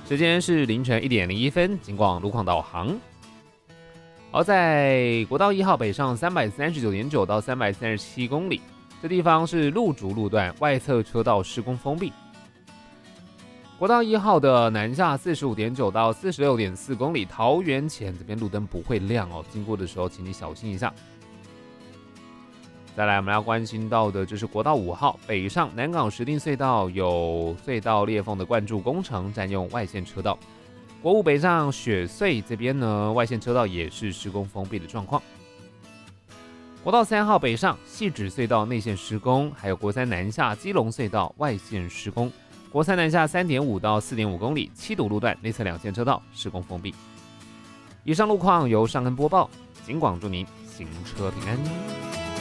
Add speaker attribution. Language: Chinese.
Speaker 1: 时间是凌晨1点01分，警广路况导航。而在国道1号北上339.9到337公里，这地方是路竹路段外侧车道施工封闭。国道1号的南下45.9到46.4公里，桃园前这边路灯不会亮哦，经过的时候请你小心一下。再来，我们要关心到的就是国道5号北上南港石碇隧道有隧道裂缝的灌注工程，占用外线车道。国五北上雪隧这边呢，外线车道也是施工封闭的状况。国道3号北上汐止隧道内线施工，还有国三南下基隆隧道外线施工。国三南下3.5到4.5公里7堵路段内侧2线车道施工封闭。以上路况由尚恩播报，警广祝您行车平安。